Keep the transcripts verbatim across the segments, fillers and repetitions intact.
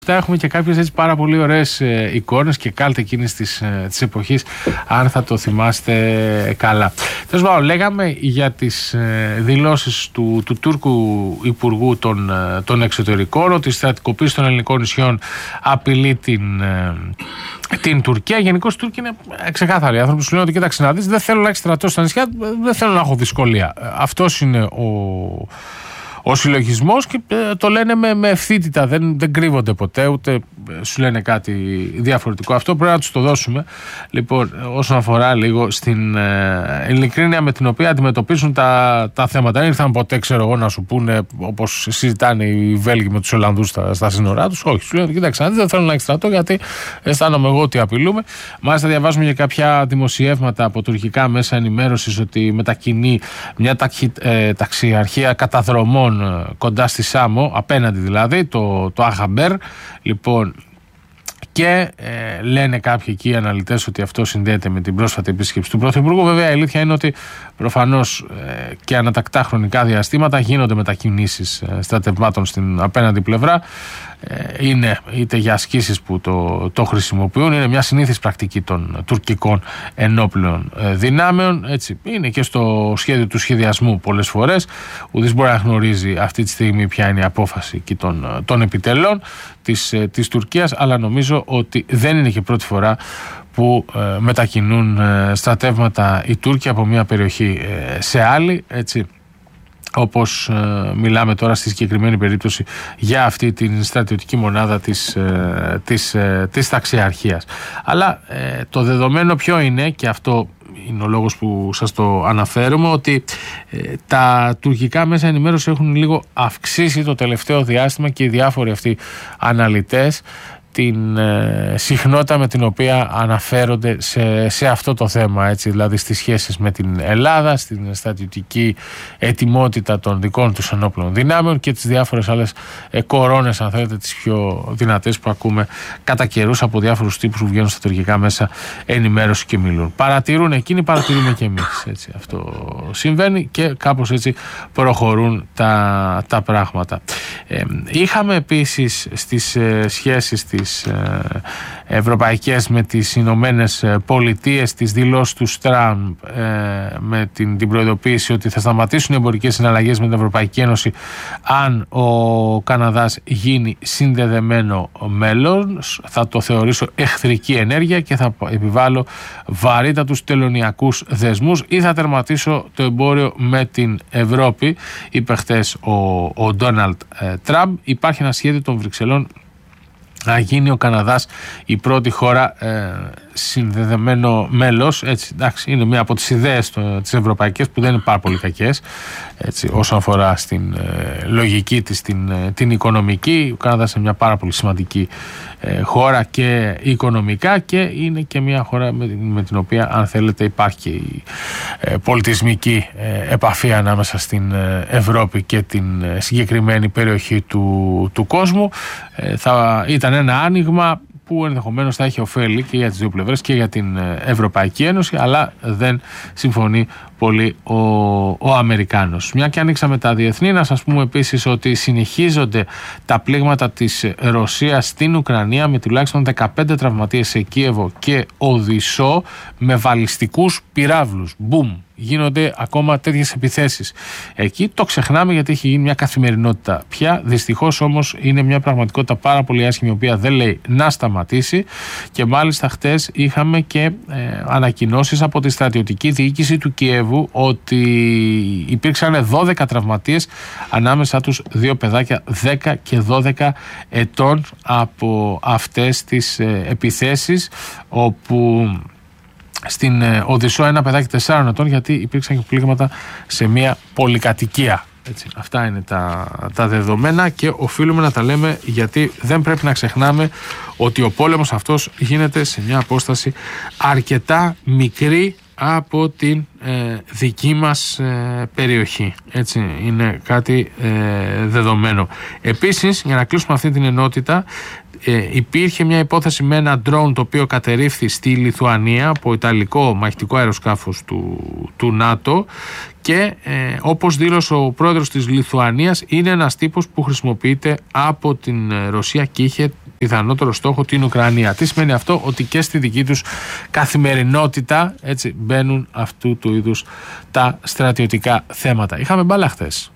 Έχουμε και κάποιες έτσι πάρα πολύ ωραίες ε, εικόνες και κάλτ εκείνης της, ε, της εποχής, αν θα το θυμάστε καλά. Τέλος πάντων, λέγαμε για τις ε, δηλώσεις του, του Τούρκου Υπουργού των, ε, των Εξωτερικών, ότι η στρατικοποίηση των ελληνικών νησιών απειλεί την, ε, την Τουρκία. Γενικώς οι Τούρκοι είναι ξεκάθαροι άνθρωποι, σου λένε ότι κοίταξε να δεις, δεν θέλω να έχει στρατό στα νησιά, δεν θέλω να έχω δυσκολία. Αυτός είναι ο... Ο συλλογισμός, και το λένε με, με ευθύτητα, δεν, δεν κρύβονται ποτέ, ούτε σου λένε κάτι διαφορετικό. Αυτό πρέπει να τους το δώσουμε. Λοιπόν, όσον αφορά λίγο στην ε, ειλικρίνεια με την οποία αντιμετωπίζουν τα, τα θέματα. Δεν ήρθαν ποτέ, ξέρω εγώ, να σου πούνε, όπως συζητάνε οι Βέλγοι με τους Ολλανδούς στα, στα σύνορά τους. Όχι, σου λένε, κοίταξε, δεν θέλω να έχει στρατό, γιατί αισθάνομαι εγώ ότι απειλούμε. Μάλιστα, διαβάζουμε για κάποια δημοσιεύματα από τουρκικά μέσα ενημέρωσης ότι μετακινεί μια ταξι, ε, ταξιαρχία καταδρομών κοντά στη Σάμο, απέναντι δηλαδή, το, το Αγαμπέρ. Λοιπόν, και ε, λένε κάποιοι εκεί αναλυτές ότι αυτό συνδέεται με την πρόσφατη επίσκεψη του Πρωθυπουργού. Βέβαια, η αλήθεια είναι ότι προφανώς ε, και ανατακτά χρονικά διαστήματα γίνονται μετακινήσεις ε, στρατευμάτων στην απέναντι πλευρά. Ε, είναι είτε για ασκήσεις που το, το χρησιμοποιούν, είναι μια συνήθις πρακτική των τουρκικών ενόπλων ε, δυνάμεων. Έτσι, είναι και στο σχέδιο του σχεδιασμού πολλές φορές. Ουδής μπορεί να γνωρίζει αυτή τη στιγμή ποια είναι η απόφαση και των, των επιτελών της, της Τουρκίας, αλλά νομίζω ότι δεν είναι και πρώτη φορά που ε, μετακινούν ε, στρατεύματα οι Τούρκοι από μια περιοχή ε, σε άλλη, έτσι, όπως ε, μιλάμε τώρα στη συγκεκριμένη περίπτωση για αυτή την στρατιωτική μονάδα της, ε, της, ε, της ταξιαρχίας. Αλλά ε, το δεδομένο ποιο είναι, και αυτό είναι ο λόγος που σας το αναφέρουμε, ότι ε, τα τουρκικά μέσα ενημέρωση έχουν λίγο αυξήσει το τελευταίο διάστημα, και οι διάφοροι αυτοί αναλυτές, την ε, συχνότητα με την οποία αναφέρονται σε, σε αυτό το θέμα, έτσι, δηλαδή στις σχέσεις με την Ελλάδα, στην στρατιωτική ετοιμότητα των δικών τους ενόπλων δυνάμεων και τις διάφορες άλλες ε, κορώνες, αν θέλετε, τις πιο δυνατές που ακούμε κατά καιρούς από διάφορους τύπους που βγαίνουν στα τουρκικά μέσα ενημέρωση και μιλούν. Παρατηρούν εκείνοι, παρατηρούμε και εμείς. Έτσι, αυτό συμβαίνει και κάπως έτσι προχωρούν τα, τα πράγματα. Ε, είχαμε επίσης στις ε, σχέσεις τις ευρωπαϊκές με τις Ηνωμένες Πολιτείες τις δηλώσεις του Τραμπ ε, με την, την προειδοποίηση ότι θα σταματήσουν οι εμπορικές συναλλαγές με την Ευρωπαϊκή Ένωση αν ο Καναδάς γίνει συνδεδεμένο μέλος. Θα το θεωρήσω εχθρική ενέργεια και θα επιβάλλω βαρύτατους τελωνειακούς δεσμούς ή θα τερματίσω το εμπόριο με την Ευρώπη, είπε χθες ο Ντόναλντ Τραμπ. Υπάρχει ένα σχέδιο των Βρυξελών να γίνει ο Καναδάς η πρώτη χώρα ε, συνδεδεμένο μέλος. Έτσι, εντάξει, είναι μία από τις ιδέες της ευρωπαϊκές που δεν είναι πάρα πολύ κακές, έτσι, όσον αφορά στην ε, λογική της, την, ε, την οικονομική. Ο Καναδάς είναι μια πάρα πολύ σημαντική ε, χώρα και οικονομικά, και είναι και μια χώρα με, με την οποία, αν θέλετε, υπάρχει η ε, πολιτισμική ε, επαφή ανάμεσα στην ε, Ευρώπη και την ε, συγκεκριμένη περιοχή του, του κόσμου. Ε, θα ήταν ένα άνοιγμα που ενδεχομένως θα έχει ωφέλη και για τις δύο πλευρές και για την Ευρωπαϊκή Ένωση, αλλά δεν συμφωνεί πολύ ο, ο Αμερικάνος. Μια και ανοίξαμε τα διεθνή, να σας πούμε επίσης ότι συνεχίζονται τα πλήγματα της Ρωσίας στην Ουκρανία, με τουλάχιστον δεκαπέντε τραυματίες σε Κίεβο και Οδυσσό, με βαλιστικούς πυράβλους. Μπουμ! Γίνονται ακόμα τέτοιες επιθέσεις εκεί. Το ξεχνάμε, γιατί έχει γίνει μια καθημερινότητα πια. Δυστυχώς όμως είναι μια πραγματικότητα πάρα πολύ άσχημη, η οποία δεν λέει να σταματήσει. Και μάλιστα χτες είχαμε και ε, ανακοινώσεις από τη στρατιωτική διοίκηση του Κιέβου ότι υπήρξαν δώδεκα τραυματίες, ανάμεσα τους δύο παιδάκια δέκα και δώδεκα ετών, από αυτές τις ε, επιθέσεις, όπου στην Οδυσσό ένα παιδάκι τεσσάρων ετών, γιατί υπήρξαν και πλήγματα σε μια πολυκατοικία. Έτσι, αυτά είναι τα, τα δεδομένα, και οφείλουμε να τα λέμε, γιατί δεν πρέπει να ξεχνάμε ότι ο πόλεμος αυτός γίνεται σε μια απόσταση αρκετά μικρή από την ε, δική μας ε, περιοχή. Έτσι, είναι κάτι ε, δεδομένο. Επίσης, για να κλείσουμε αυτή την ενότητα, ε, υπήρχε μια υπόθεση με ένα ντρόουν το οποίο κατερρίφθη στη Λιθουανία από ιταλικό μαχητικό αεροσκάφος του, του ΝΑΤΟ, και ε, όπως δήλωσε ο πρόεδρος της Λιθουανίας, είναι ένας τύπος που χρησιμοποιείται από την Ρωσία και είχε πιθανότερο στόχο την Ουκρανία. Τι σημαίνει αυτό? Ότι και στη δική τους καθημερινότητα, έτσι, μπαίνουν αυτού του είδους τα στρατιωτικά θέματα. Είχαμε μπάλα χθες.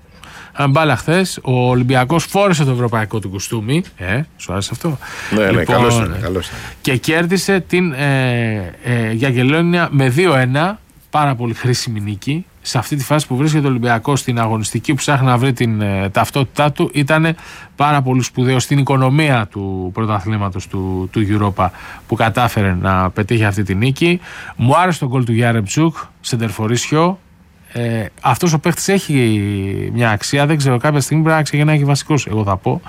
Αν μπάλα χθες, ο Ολυμπιακός φόρεσε το ευρωπαϊκό του κουστούμι. Ε, σου άρεσε αυτό? Ναι, ναι, λοιπόν, καλώς είναι, καλώς είναι. Και κέρδισε την ε, ε, Γιαγγελόνια με δύο ένα. Πάρα πολύ χρήσιμη νίκη. Σε αυτή τη φάση που βρίσκεται ο Ολυμπιακός στην αγωνιστική που ψάχνει να βρει την ε, ταυτότητά του, ήταν πάρα πολύ σπουδαίο στην οικονομία του πρωταθλήματος του, του Europa που κατάφερε να πετύχει αυτή τη νίκη. Μου άρεσε το γκολ του Γιάρεμτσουκ, σεντερφορίσιο. Ε, αυτός ο παίχτης έχει μια αξία. Δεν ξέρω, κάποια στιγμή πρέπει να ξεκινάει και βασικός, εγώ θα πω.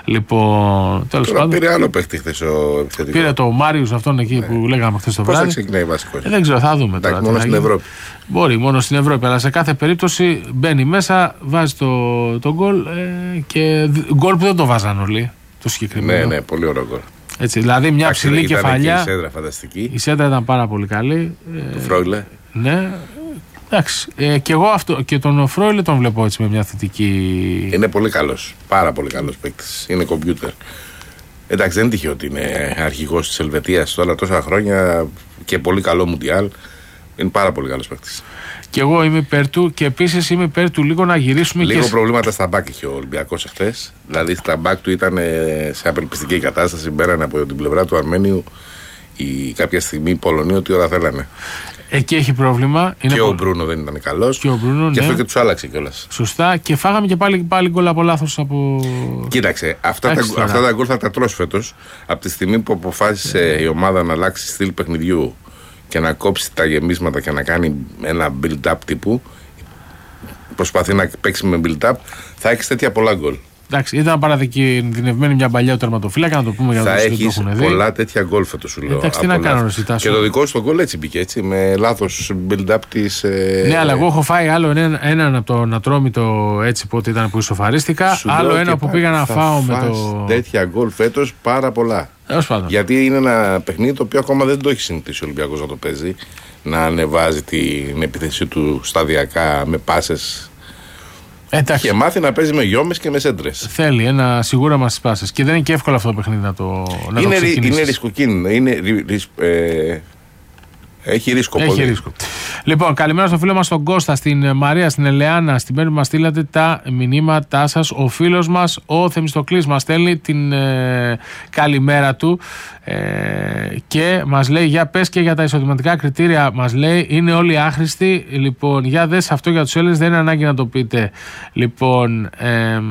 Λοιπόν, τέλος πάντων. Πήρε άλλο παίχτη χθες ο επιθετικός. Πήρε το Μάριους, αυτόν εκεί ναι. που λέγαμε χθες το βράδυ. Πώς θα ξεκινάει βασικός? Ε, δεν ξέρω, θα δούμε. Εντάξει, τώρα. μόνο στην Ευρώπη. Μπορεί, μόνο στην Ευρώπη. Αλλά σε κάθε περίπτωση μπαίνει μέσα, βάζει το, το γκολ ε, και γκολ που δεν το βάζαν όλοι. Το συγκεκριμένο. Ναι, ναι, πολύ ωραίο γκολ. Έτσι, δηλαδή μια Άξε, ψηλή κεφαλιά. Η σέντρα φανταστική. Η σέντρα ήταν πάρα πολύ καλή. Του Φρόιλε. Ναι. Εντάξει. Ε, και εγώ αυτό, και τον Φρόιλε τον βλέπω έτσι με μια θετική. Είναι πολύ καλός. Πάρα πολύ καλός παίκτης. Είναι κομπιούτερ. Εντάξει, δεν είναι τυχαίο ότι είναι αρχηγός της Ελβετίας τώρα τόσα χρόνια και πολύ καλό Μουντιάλ. Είναι πάρα πολύ καλός παίκτης. Και εγώ είμαι υπέρ του και επίσης είμαι υπέρ του λίγο να γυρίσουμε. Λίγο και... προβλήματα στα μπακ είχε ο Ολυμπιακός εχθές. Δηλαδή στα μπακ του ήταν σε απελπιστική κατάσταση. Μπαίνανε από την πλευρά του Αρμένιου η, κάποια στιγμή οι Πολωνοί ό,τι ώρα θέλανε. Εκεί έχει πρόβλημα. Είναι και πο... ο Μπρούνο δεν ήταν καλός. Και, ο Μπρούνο, και ναι. αυτό και τους άλλαξε κιόλας. Σωστά. Και φάγαμε και πάλι, πάλι γκολ από λάθος από. Κοίταξε, αυτά τα, αυτά τα γκολ θα τα τρως φέτος. Από τη στιγμή που αποφάσισε yeah. η ομάδα να αλλάξει στυλ παιχνιδιού και να κόψει τα γεμίσματα και να κάνει ένα build-up τύπου, προσπαθεί να παίξει με build-up, θα έχει τέτοια πολλά γκολ. Εντάξει, ήταν παραδικινδυνευμένη μια παλιά τερματοφύλακα, να το πούμε για να το έχουν δει. Θα έχεις πολλά τέτοια γκολ φέτος, σου λέω. Εντάξει, τι να κάνω, ρε Σιτάσο. Και το δικό σου το γκολ έτσι μπήκε, έτσι, με λάθος build-up της. Ε... Ναι, αλλά εγώ έχω φάει άλλο έναν, έναν από τον Ατρόμητο έτσι πότε ήταν που ισοφαρίστηκα. Σου άλλο ένα που πήγα να φάω με το. Τέτοια γκολ φέτος πάρα πολλά. Γιατί είναι ένα παιχνίδι το οποίο ακόμα δεν το έχει συνηθίσει ο Ολυμπιακός να το παίζει. Να ανεβάζει την επίθεσή του σταδιακά με πάσες. Εντάξει. Και μάθει να παίζει με γιόμες και με σέντρες. Θέλει ένα σίγουρα μας τις πάσες. Και δεν είναι και εύκολο αυτό το παιχνίδι να το, να είναι, το ξεκινήσεις. Είναι ρισκοκίνδυνο. Είναι, ε, έχει ρίσκο έχει πολύ. Ρίσκο. Λοιπόν, καλημέρα στο φίλο μας τον Κώστα, στην Μαρία, στην Ελεάνα, στην πέμπτη μας στείλατε τα μηνύματά σας. Ο φίλος μας, ο Θεμιστοκλής, μας στέλνει την ε, καλημέρα του ε, και μας λέει, για πες και για τα εισοδηματικά κριτήρια, μας λέει, είναι όλοι άχρηστοι. Λοιπόν, για δες αυτό για τους Έλληνες, δεν είναι ανάγκη να το πείτε. Λοιπόν, ε,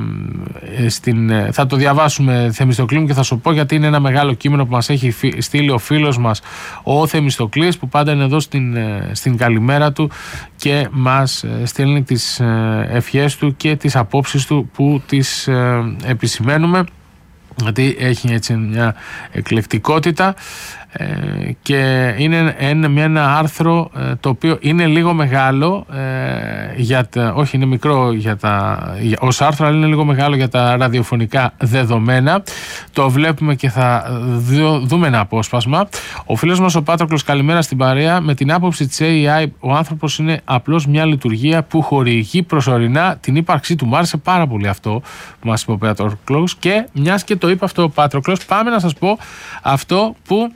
στην, θα το διαβάσουμε, Θεμιστοκλή μου, και θα σου πω γιατί είναι ένα μεγάλο κείμενο που μας έχει στείλει ο φίλος μας, ο Θεμιστοκλής, που πάντα είναι εδώ στην, στην καλημέρα του και μας στέλνει τις ευχές του και τις απόψεις του που τις επισημαίνουμε, γιατί έχει έτσι μια εκλεκτικότητα ε, και είναι ένα, ένα άρθρο ε, το οποίο είναι λίγο μεγάλο ε, για τα, όχι είναι μικρό για τα, για, ως άρθρο, αλλά είναι λίγο μεγάλο για τα ραδιοφωνικά δεδομένα. Το βλέπουμε και θα δω, δούμε ένα απόσπασμα. Ο φίλος μας ο Πάτροκλος, καλημέρα στην παρέα. Με την άποψη της έι άι, ο άνθρωπος είναι απλώς μια λειτουργία που χορηγεί προσωρινά την ύπαρξή του. Μου άρεσε πάρα πολύ αυτό που μας είπε ο Πάτροκλος, και μιας και το είπε αυτό ο Πάτροκλος, πάμε να σας πω αυτό που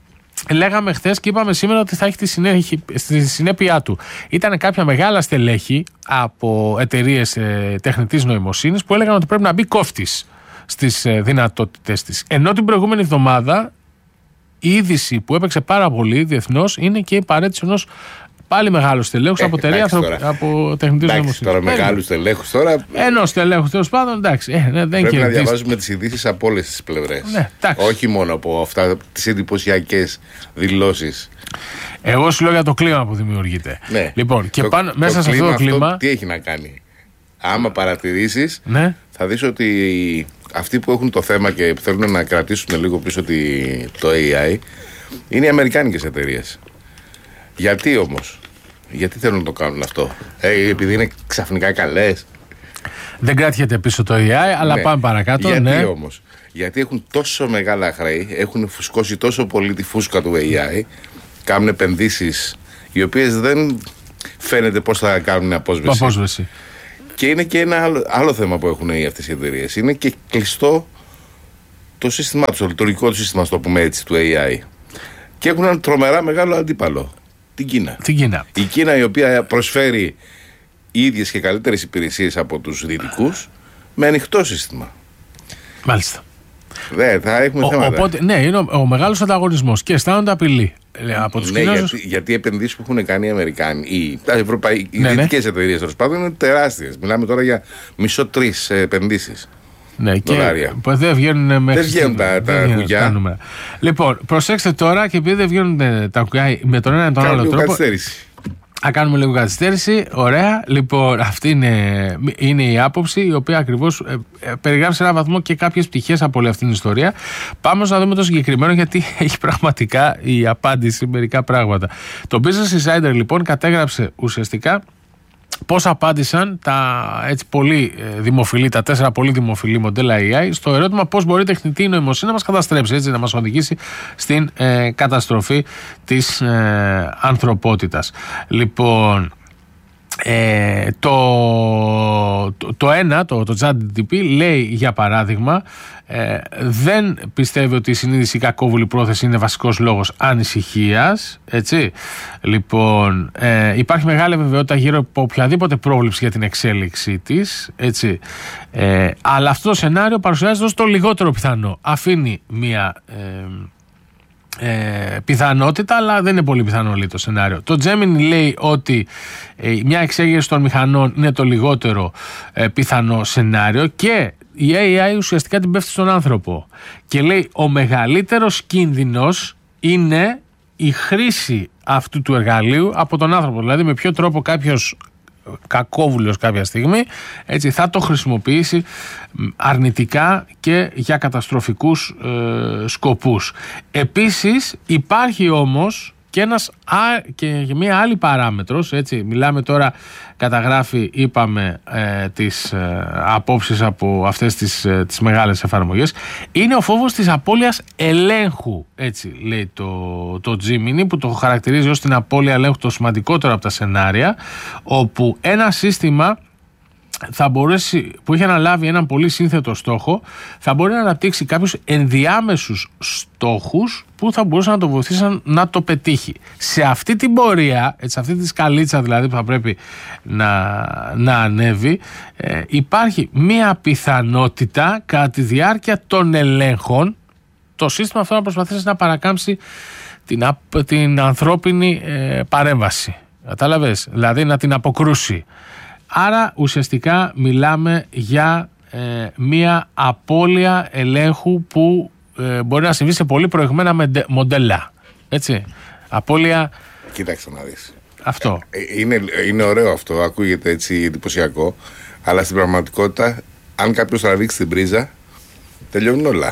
λέγαμε χθες και είπαμε σήμερα ότι θα έχει τη, συνέχεια, στη συνέπειά του. Ήταν κάποια μεγάλα στελέχη από εταιρείες ε, τεχνητής νοημοσύνης που έλεγαν ότι πρέπει να μπει κόφτης στις ε, δυνατότητες της. Ενώ την προηγούμενη εβδομάδα η είδηση που έπαιξε πάρα πολύ διεθνώς είναι και η παρέτηση ενός πάλι μεγάλο στελέχους από εταιρεία από τεχνητής νοημοσύνης. Τώρα μεγάλου στελέχους τώρα. Ενός στελέχους τέλος πάντων, εντάξει. Ε, ναι, δεν πρέπει και να διαβάζουμε τις ειδήσεις από όλες τις πλευρές. Ναι, όχι μόνο από αυτά τις εντυπωσιακές δηλώσεις. Εγώ σου λέω για το κλίμα που δημιουργείται. Ναι. Λοιπόν, και το, πάνω, το μέσα σε αυτό το κλίμα. Αυτό, τι έχει να κάνει. Άμα παρατηρήσεις, ναι, θα δεις ότι αυτοί που έχουν το θέμα και θέλουν να κρατήσουν λίγο πίσω το έι άι είναι οι αμερικάνικες εταιρείες. Γιατί όμως, γιατί θέλουν να το κάνουν αυτό, ε, επειδή είναι ξαφνικά καλές. Δεν κράτιεται πίσω το έι άι, αλλά ναι, πάμε παρακάτω. Γιατί ναι. όμως, γιατί έχουν τόσο μεγάλα χρέη, έχουν φουσκώσει τόσο πολύ τη φούσκα του έι άι, κάνουν επενδύσεις οι οποίες δεν φαίνεται πώς θα κάνουν απόσβεση. απόσβεση. Και είναι και ένα άλλο, άλλο θέμα που έχουν αυτές οι εταιρείες. Είναι και κλειστό το το σύστημά του, το λειτουργικό του σύστημα, το πούμε έτσι, του έι άι. Και έχουν ένα τρομερά μεγάλο αντίπαλο. Την Κίνα. Την Κίνα. Η Κίνα, η οποία προσφέρει ίδιες και καλύτερες υπηρεσίες από τους δυτικούς με ανοιχτό σύστημα. Μάλιστα. Ναι, θα έχουμε ο, θέματα. Οπότε, ναι, είναι ο, ο μεγάλος ανταγωνισμός και αισθάνονται απειλή από τους ναι, Κινέζους. Γιατί, γιατί οι επενδύσεις που έχουν κάνει οι Αμερικάνοι, οι, Ευρωπαϊ... ναι, οι δυτικές ναι. εταιρείες τέλος πάντων είναι τεράστιες. Μιλάμε τώρα για μισό τρεις επενδύσεις. Ναι, και δεν βγαίνουν μέχρι. Δεν βγαίνουν τα, τα κουκιά. Λοιπόν, προσέξτε τώρα, και επειδή δεν βγαίνουν τα κουκιά με τον ένα ή τον άλλο τρόπο. Καθυστέρηση. Θα κάνουμε λίγο καθυστέρηση. Ωραία. Λοιπόν, αυτή είναι, είναι η άποψη, η οποία ακριβώς ε, ε, περιγράφει σε έναν βαθμό και κάποιες πτυχές από όλη αυτή την ιστορία. Πάμε να δούμε το συγκεκριμένο, γιατί έχει πραγματικά η απάντηση σε μερικά πράγματα. Το Business Insider λοιπόν κατέγραψε ουσιαστικά πώς απάντησαν τα έτσι πολύ δημοφιλή, τα τέσσερα πολύ δημοφιλή μοντέλα έι άι στο ερώτημα πώς μπορεί η τεχνητή νοημοσύνη να μας καταστρέψει, έτσι, να μας οδηγήσει στην ε, καταστροφή της ε, ανθρωπότητας. Λοιπόν, ε, το, το, το ένα, το, το ChatGPT λέει για παράδειγμα ε, δεν πιστεύει ότι η συνείδηση κακόβουλη πρόθεση είναι βασικός λόγος ανησυχίας, έτσι. Λοιπόν, ε, υπάρχει μεγάλη βεβαιότητα γύρω από οποιαδήποτε πρόβλεψη για την εξέλιξή της, έτσι. Ε, αλλά αυτό το σενάριο παρουσιάζεται ως το λιγότερο πιθανό. Αφήνει μία ε, Ε, πιθανότητα, αλλά δεν είναι πολύ πιθανό, λέει το σενάριο. Το Gemini λέει ότι ε, μια εξέγερση των μηχανών είναι το λιγότερο ε, πιθανό σενάριο, και η έι άι ουσιαστικά την πέφτει στον άνθρωπο και λέει ο μεγαλύτερος κίνδυνος είναι η χρήση αυτού του εργαλείου από τον άνθρωπο. Δηλαδή με ποιο τρόπο κάποιος κακόβουλος κάποια στιγμή, έτσι, θα το χρησιμοποιήσει αρνητικά και για καταστροφικούς ε, σκοπούς. Επίσης υπάρχει όμως και, ένας, α, και μια άλλη παράμετρος, έτσι, μιλάμε τώρα, καταγράφει, είπαμε, ε, τις ε, απόψεις από αυτές τις, ε, τις μεγάλες εφαρμογές, είναι ο φόβος της απώλειας ελέγχου, έτσι λέει το, το Gemini, που το χαρακτηρίζει ως την απώλεια ελέγχου το σημαντικότερο από τα σενάρια, όπου ένα σύστημα θα μπορέσει, που έχει αναλάβει έναν πολύ σύνθετο στόχο, θα μπορεί να αναπτύξει κάποιους ενδιάμεσους στόχους που θα μπορούσαν να το βοηθήσουν να το πετύχει. Σε αυτή την πορεία, σε αυτή τη σκαλίτσα δηλαδή που θα πρέπει να, να ανέβει, ε, υπάρχει μία πιθανότητα κατά τη διάρκεια των ελέγχων το σύστημα αυτό να προσπαθήσει να παρακάμψει την, την ανθρώπινη ε, παρέμβαση. Κατάλαβες, δηλαδή να την αποκρούσει. Άρα ουσιαστικά μιλάμε για ε, μία απώλεια ελέγχου που ε, μπορεί να συμβεί σε πολύ προηγμένα μοντέλα. Έτσι. Απώλεια. Κοίταξε να δεις. Αυτό. Ε, είναι, είναι ωραίο αυτό, ακούγεται έτσι εντυπωσιακό, αλλά στην πραγματικότητα, αν κάποιος τραβήξει την πρίζα, τελειώνουν όλα.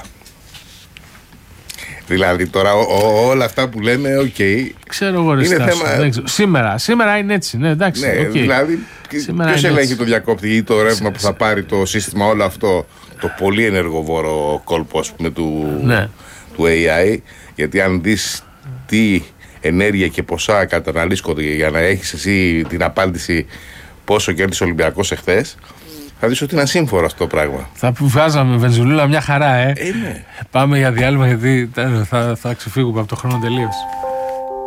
Δηλαδή τώρα ό, ό, όλα αυτά που λέμε, οκ. Okay, ξέρω εγώ, ρε Στάσο, θέμα... δεν ξέρω. Σήμερα, σήμερα είναι έτσι, ναι, εντάξει. Ναι, okay. Δηλαδή, ποιος ελέγχει έτσι το διακόπτη ή το ρεύμα που θα πάρει το σύστημα, όλο αυτό το πολύ ενεργοβόρο κόλπο, ας πούμε, του, ναι. του έι άι. Γιατί αν δεις τι ενέργεια και ποσά καταναλύσκονται για να έχεις εσύ την απάντηση πόσο κέρδισε ο Ολυμπιακός εχθές, θα δεις ότι είναι ασύμφορο αυτό το πράγμα. Θα βγάζαμε βενζουλούλα μια χαρά, ε. ε ναι. Πάμε για διάλειμμα, γιατί θα, θα ξεφύγουμε από το χρόνο τελείως.